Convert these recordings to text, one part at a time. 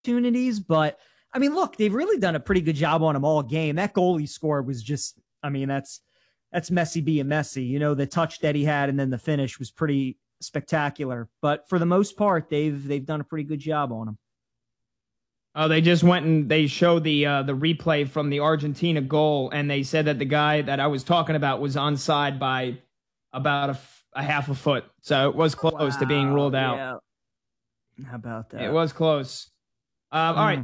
opportunities, but I mean, look, they've really done a pretty good job on them all game. That goal he scored was just, I mean, that's Messi being Messi. You know, the touch that he had and then the finish was pretty spectacular. But for the most part, they've done a pretty good job on him. Oh, they just went and they showed the replay from the Argentina goal, and they said that the guy that I was talking about was onside by about a half a foot. So it was close to being ruled out. Yeah. How about that? It was close. All right,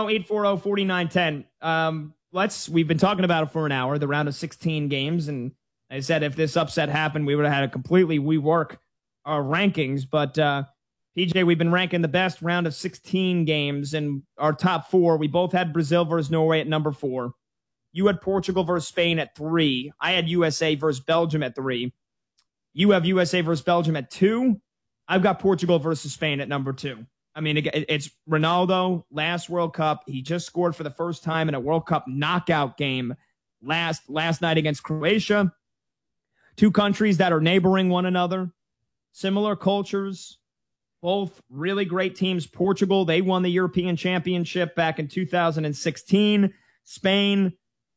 310-840-4910. We've been talking about it for an hour, the round of 16 games, and I said if this upset happened, we would have had to completely rework our rankings, but PJ, we've been ranking the best round of 16 games, and our top four, we both had Brazil versus Norway at number 4. You had Portugal versus Spain at 3. I had USA versus Belgium at 3. You have USA versus Belgium at 2. I've got Portugal versus Spain at number 2. I mean, it's Ronaldo, last World Cup. He just scored for the first time in a World Cup knockout game last night against Croatia. Two countries that are neighboring one another, similar cultures, both really great teams. Portugal, they won the European Championship back in 2016. Spain,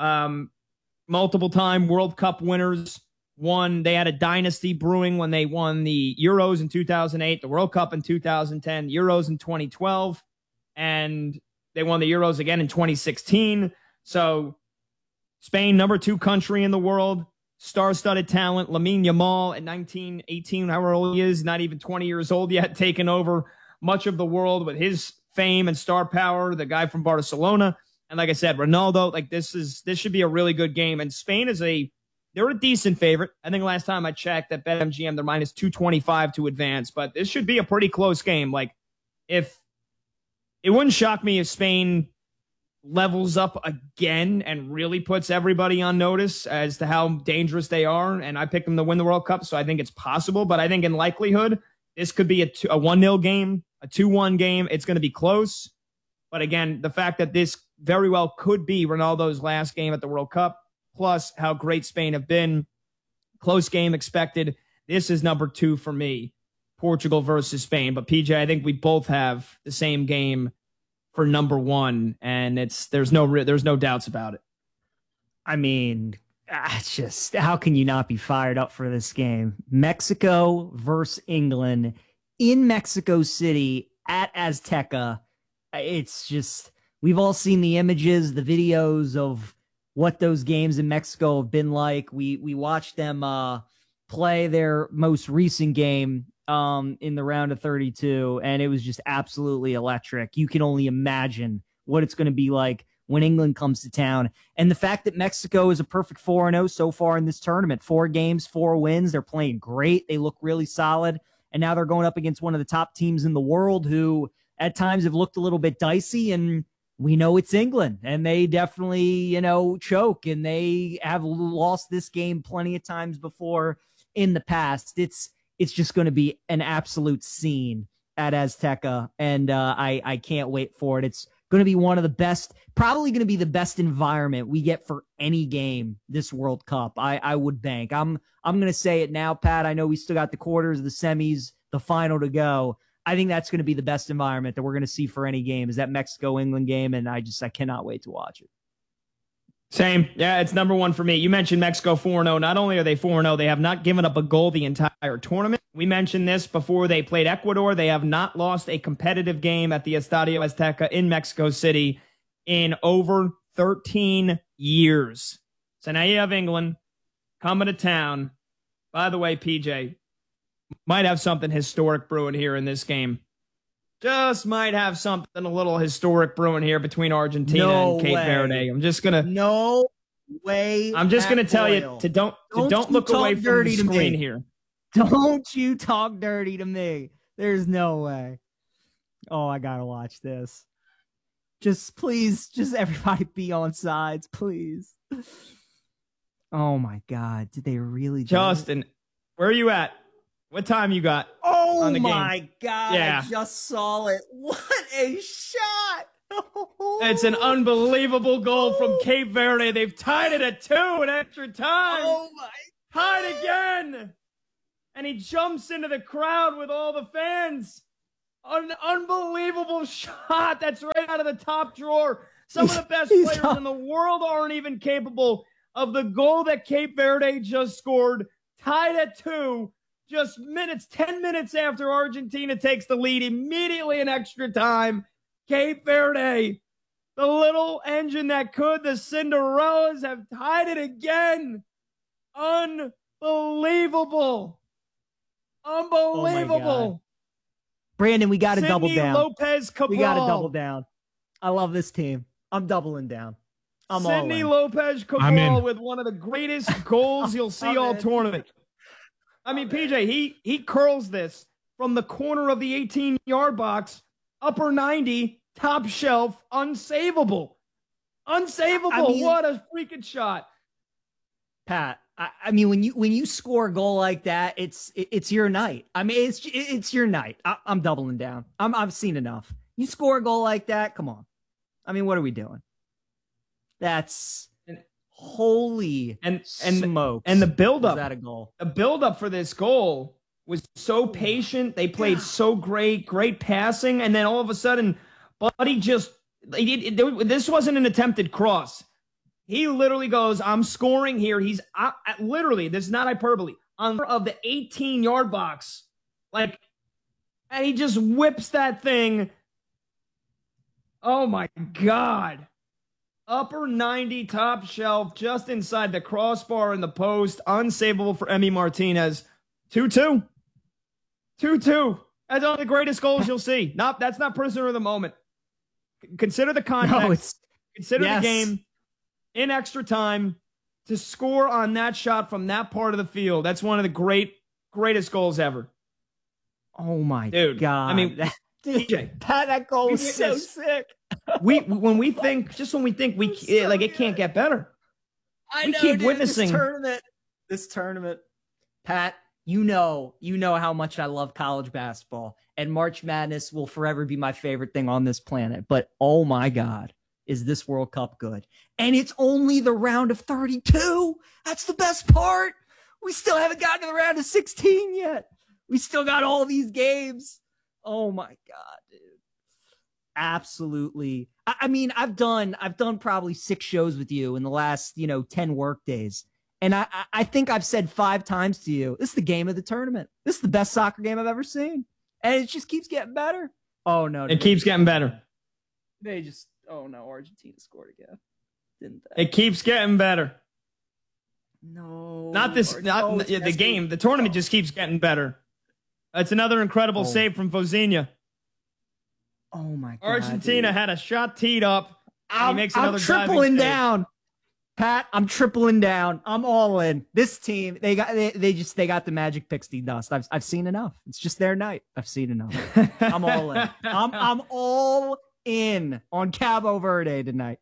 multiple-time World Cup winners. They had a dynasty brewing when they won the Euros in 2008, the World Cup in 2010, Euros in 2012, and they won the Euros again in 2016. So Spain, number 2 country in the world, star-studded talent. Lamine Yamal at 19, 18, however old he is, not even 20 years old yet, taking over much of the world with his fame and star power, the guy from Barcelona. And like I said, Ronaldo, like this should be a really good game. And Spain they're a decent favorite. I think last time I checked at BetMGM, they're minus 225 to advance, but this should be a pretty close game. Like, if it wouldn't shock me if Spain levels up again and really puts everybody on notice as to how dangerous they are. And I picked them to win the World Cup, so I think it's possible. But I think in likelihood, this could be a 1-0 game, a 2-1 game. It's going to be close. But again, the fact that this very well could be Ronaldo's last game at the World Cup, plus how great Spain have been. Close game expected. This is number 2 for me, Portugal versus Spain. But PJ, I think we both have the same game for number 1, and there's no doubts about it. I mean, it's just, how can you not be fired up for this game? Mexico versus England in Mexico City at Azteca. It's just, we've all seen the images, the videos of what those games in Mexico have been like. We watched them play their most recent game in the round of 32, and it was just absolutely electric. You can only imagine what it's going to be like when England comes to town. And the fact that Mexico is a perfect 4-0 so far in this tournament, 4 games, 4 wins. They're playing great. They look really solid. And now they're going up against one of the top teams in the world who at times have looked a little bit dicey, and we know it's England, and they definitely, choke, and they have lost this game plenty of times before in the past. It's just going to be an absolute scene at Azteca, and I can't wait for it. It's going to be one of the best, probably going to be the best environment we get for any game this World Cup. I would bank. I'm going to say it now, Pat. I know we still got the quarters, the semis, the final to go. I think that's going to be the best environment that we're going to see for any game, is that Mexico-England game, and I cannot wait to watch it. Same. Yeah, it's number 1 for me. You mentioned Mexico 4-0. Not only are they 4-0, they have not given up a goal the entire tournament. We mentioned this before they played Ecuador. They have not lost a competitive game at the Estadio Azteca in Mexico City in over 13 years. So now you have England coming to town. By the way, PJ, might have something historic brewing here in this game. Just might have something a little historic brewing here between Argentina and Cape Verde. I'm just gonna no way. I'm just gonna tell you to don't look away from the screen here. Don't you talk dirty to me. There's no way. Oh, I gotta watch this. Just please, just everybody be on sides, please. Oh my God, did they really? Justin, where are you at? What time you got? Oh my God, yeah. I just saw it. What a shot. It's an unbelievable goal from Cape Verde. They've tied it at 2 in extra time. Oh my. Tied again. And he jumps into the crowd with all the fans. An unbelievable shot that's right out of the top drawer. Some of the best players in the world aren't even capable of the goal that Cape Verde just scored, tied at 2, just 10 minutes after Argentina takes the lead, immediately in extra time. Cape Verde, the little engine that could, the Cinderellas have tied it again. Unbelievable. Unbelievable. Oh, Brandon, we got to double down. Lopez Cabral. We got to double down. I love this team. I'm doubling down. I'm Sidney all in. Lopez Cabral with one of the greatest goals you'll see all tournament. I mean, PJ, he curls this from the corner of the 18-yard box, upper 90, top shelf, unsavable. Unsavable. I mean, what a freaking shot. Pat, I mean, when you score a goal like that, it's your night. I mean, it's your night. I'm doubling down. I've seen enough. You score a goal like that, come on. I mean, what are we doing? That's holy smoke. And the buildup. Was that a goal? The buildup for this goal was so patient. They played so great passing, and then all of a sudden, Buddy this wasn't an attempted cross. He literally goes, I'm scoring here. He's literally, this is not hyperbole, on of the 18-yard box. And he just whips that thing. Oh my God. Upper 90, top shelf, just inside the crossbar in the post. Unsavable for Emi Martinez. 2-2. 2-2. That's one of the greatest goals you'll see. That's not prisoner of the moment. Consider the context. Consider the game. In extra time, to score on that shot from that part of the field. That's one of the greatest goals ever. Oh my God. I mean, DJ, that goal was so sick. When we think it can't get better. We keep witnessing this tournament. Pat, you know how much I love college basketball, and March Madness will forever be my favorite thing on this planet. But oh my God, is this World Cup good? And it's only the round of 32. That's the best part. We still haven't gotten to the round of 16 yet. We still got all these games. Oh my God, dude. Absolutely. I mean, I've done probably 6 shows with you in the last, 10 work days. And I think I've said 5 times to you, this is the game of the tournament. This is the best soccer game I've ever seen. And it just keeps getting better. Oh no. It keeps getting better. Oh no, Argentina scored again. Didn't they? It keeps getting better. No. The game. The tournament just keeps getting better. That's another incredible save from Vozinha. Oh my God. Argentina had a shot teed up. I'm tripling down. Pat, I'm tripling down. I'm all in. This team, they got the magic pixie dust. I've seen enough. It's just their night. I've seen enough. I'm all in. I'm all in on Cabo Verde tonight.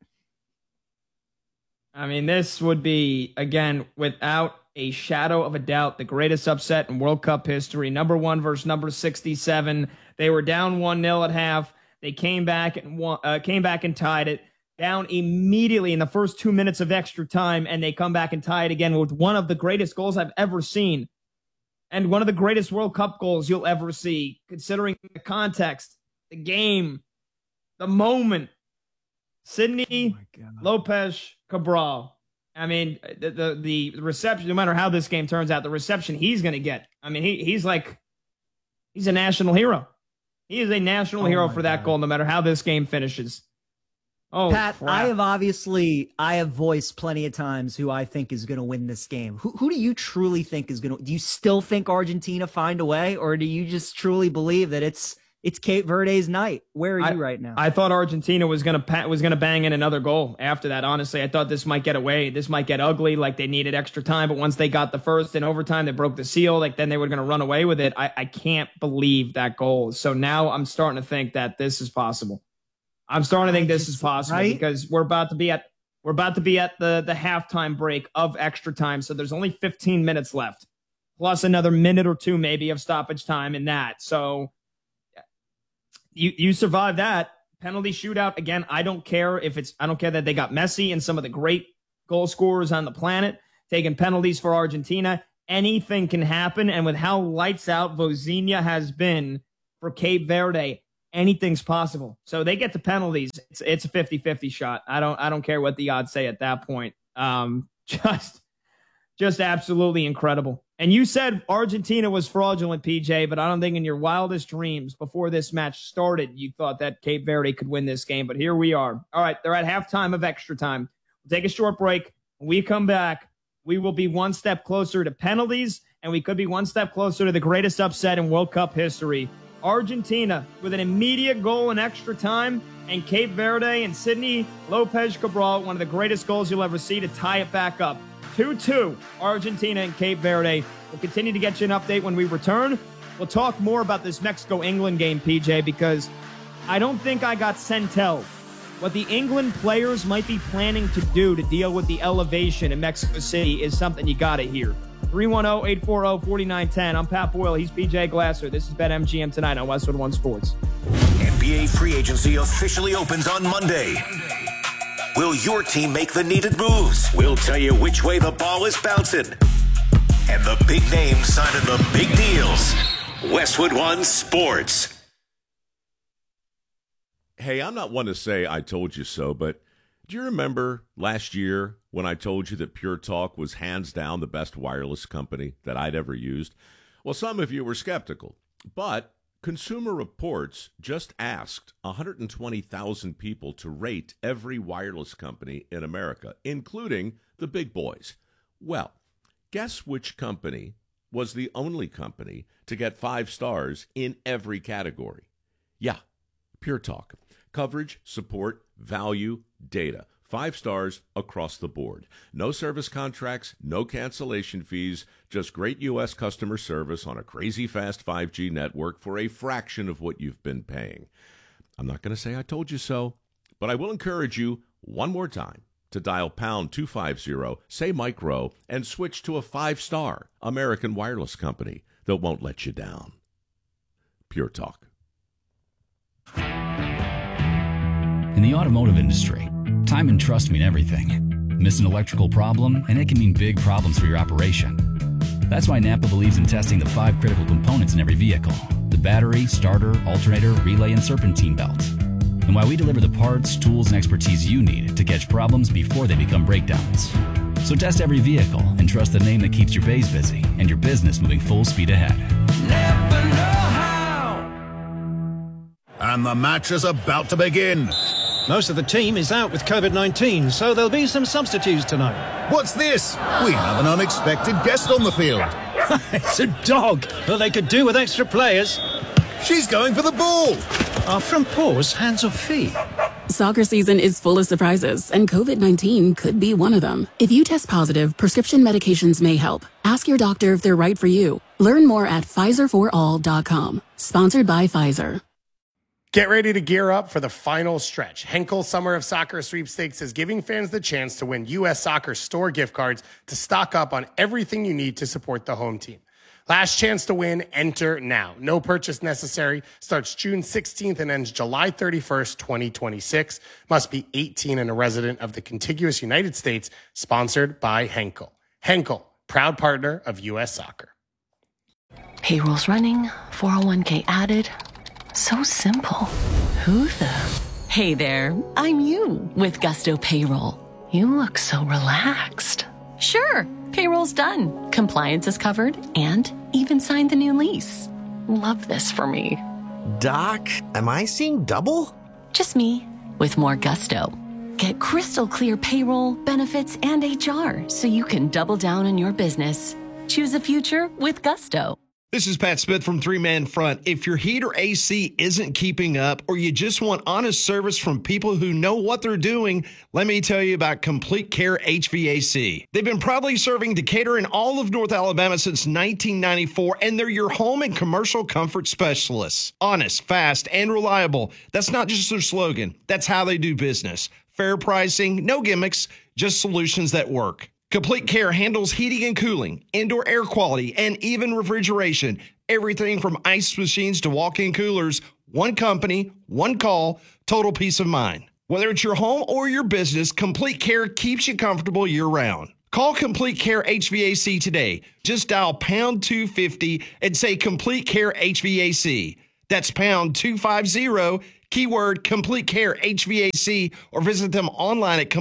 I mean, this would be, again, without a shadow of a doubt, the greatest upset in World Cup history. Number 1 versus number 67. They were down 1-0 at half. They came back and tied it. Down immediately in the first 2 minutes of extra time, and they come back and tie it again with one of the greatest goals I've ever seen. And one of the greatest World Cup goals you'll ever see, considering the context, the game, the moment. Sidney Lopez Cabral. I mean, the reception, no matter how this game turns out, the reception he's going to get. I mean, he's a national hero. He is a national hero for that goal, no matter how this game finishes. Oh, Pat, crap. I have voiced plenty of times who I think is going to win this game. Who do you truly think is going to? Do you still think Argentina find a way, or do you just truly believe that it's Cape Verde's night? Where are you right now? I thought Argentina was gonna bang in another goal after that. Honestly, I thought this might get away. This might get ugly. Like they needed extra time, but once they got the first in overtime, they broke the seal. Like then they were gonna run away with it. I can't believe that goal. So now I'm starting to think that this is possible. I'm starting to think this is possible, right? Because we're about to be at the halftime break of extra time. So there's only 15 minutes left, plus another minute or 2 maybe of stoppage time in that. So you survive that penalty shootout again. I don't care that they got Messi and some of the great goal scorers on the planet taking penalties for Argentina. Anything can happen. And with how lights out Vozinha has been for Cape Verde, anything's possible. So they get the penalties. It's a 50-50 shot. I don't care what the odds say at that point. Just absolutely incredible. And you said Argentina was fraudulent, PJ, but I don't think in your wildest dreams before this match started, you thought that Cape Verde could win this game. But here we are. All right, they're at halftime of extra time. We'll take a short break. When we come back, we will be one step closer to penalties, and we could be one step closer to the greatest upset in World Cup history. Argentina with an immediate goal in extra time, and Cape Verde and Sidney Lopez Cabral, one of the greatest goals you'll ever see, to tie it back up. 2-2, Argentina and Cape Verde. We'll continue to get you an update when we return. We'll talk more about this Mexico-England game, PJ, because I don't think I got Centel. What the England players might be planning to do to deal with the elevation in Mexico City is something you got to hear. 310-840-4910. I'm Pat Boyle. He's PJ Glasser. This is BetMGM tonight on Westwood One Sports. NBA free agency officially opens on Monday. Will your team make the needed moves? We'll tell you which way the ball is bouncing. And the big names signing the big deals. Westwood One Sports. Hey, I'm not one to say I told you so, but do you remember last year when I told you that Pure Talk was hands down the best wireless company that I'd ever used? Well, some of you were skeptical, but Consumer Reports just asked 120,000 people to rate every wireless company in America, including the big boys. Well, guess which company was the only company to get 5 stars in every category? Yeah, Pure Talk. Coverage, support, value, data. 5 stars across the board. No service contracts, no cancellation fees, just great U.S. customer service on a crazy fast 5G network for a fraction of what you've been paying. I'm not going to say I told you so, but I will encourage you one more time to dial pound 250, say Mike Rowe, and switch to a 5-star American wireless company that won't let you down. Pure Talk. In the automotive industry, time and trust mean everything. Miss an electrical problem, and it can mean big problems for your operation. That's why Napa believes in testing the 5 critical components in every vehicle: the battery, starter, alternator, relay, and serpentine belt. And why we deliver the parts, tools, and expertise you need to catch problems before they become breakdowns. So test every vehicle and trust the name that keeps your bays busy and your business moving full speed ahead. Napa know-how. And the match is about to begin. Most of the team is out with COVID-19, so there'll be some substitutes tonight. What's this? We have an unexpected guest on the field. It's a dog, but they could do with extra players. She's going for the ball. Are front paws hands or feet? Soccer season is full of surprises, and COVID-19 could be one of them. If you test positive, prescription medications may help. Ask your doctor if they're right for you. Learn more at PfizerForAll.com. Sponsored by Pfizer. Get ready to gear up for the final stretch. Henkel Summer of Soccer Sweepstakes is giving fans the chance to win U.S. Soccer store gift cards to stock up on everything you need to support the home team. Last chance to win, enter now. No purchase necessary. Starts June 16th and ends July 31st, 2026. Must be 18 and a resident of the contiguous United States. Sponsored by Henkel. Henkel, proud partner of U.S. Soccer. Payroll's running, 401k added. So simple. Who the? Hey there, I'm you with Gusto Payroll. You look so relaxed. Sure, payroll's done. Compliance is covered and even signed the new lease. Love this for me. Doc, am I seeing double? Just me with more Gusto. Get crystal clear payroll, benefits, and HR so you can double down on your business. Choose a future with Gusto. This is Pat Smith from Three Man Front. If your heat or AC isn't keeping up, or you just want honest service from people who know what they're doing, let me tell you about Complete Care HVAC. They've been proudly serving Decatur and all of North Alabama since 1994, and they're your home and commercial comfort specialists. Honest, fast, and reliable. That's not just their slogan. That's how they do business. Fair pricing, no gimmicks, just solutions that work. Complete Care handles heating and cooling, indoor air quality, and even refrigeration. Everything from ice machines to walk-in coolers. One company, one call, total peace of mind. Whether it's your home or your business, Complete Care keeps you comfortable year-round. Call Complete Care HVAC today. Just dial pound 250 and say Complete Care HVAC. That's pound 250, keyword Complete Care HVAC, or visit them online at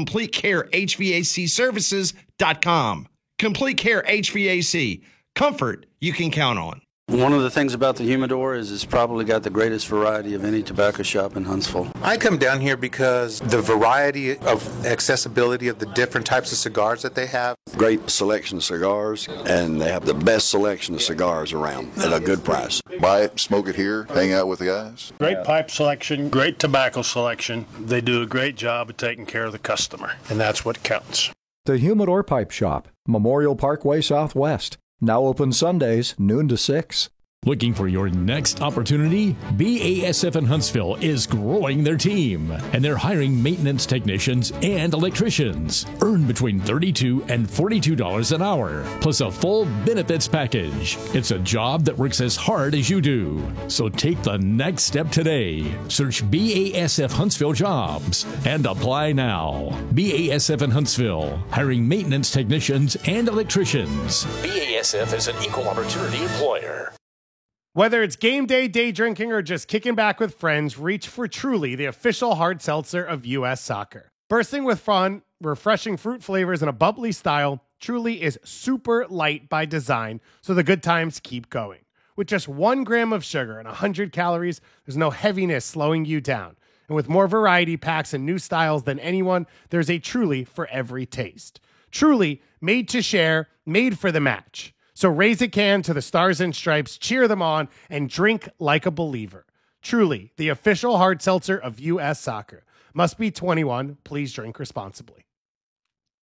CompleteCareHVACServices.com. Complete Care HVAC. Comfort you can count on. One of the things about the Humidor is it's probably got the greatest variety of any tobacco shop in Huntsville. I come down here because the variety of accessibility of the different types of cigars that they have. Great selection of cigars, and they have the best selection of cigars around at a good price. Buy it, smoke it here, hang out with the guys. Great pipe selection, great tobacco selection. They do a great job of taking care of the customer, and that's what counts. The Humidor Pipe Shop, Memorial Parkway Southwest. Now open Sundays, noon to 6. Looking for your next opportunity? BASF in Huntsville is growing their team, and they're hiring maintenance technicians and electricians. Earn between $32 and $42 an hour, plus a full benefits package. It's a job that works as hard as you do. So take the next step today. Search BASF Huntsville Jobs and apply now. BASF in Huntsville, hiring maintenance technicians and electricians. BASF is an equal opportunity employer. Whether it's game day, day drinking, or just kicking back with friends, reach for Truly, the official hard seltzer of U.S. Soccer. Bursting with fun, refreshing fruit flavors, and a bubbly style, Truly is super light by design, so the good times keep going. With just 1 gram of sugar and 100 calories, there's no heaviness slowing you down. And with more variety packs and new styles than anyone, there's a Truly for every taste. Truly, made to share, made for the match. So raise a can to the Stars and Stripes, cheer them on, and drink like a believer. Truly, the official hard seltzer of U.S. Soccer. Must be 21. Please drink responsibly.